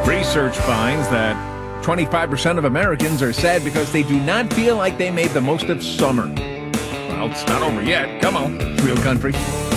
Research finds that 25% of Americans are sad because they do not feel like they made the most of summer. Well, it's not over yet. Come on, it's Real Country.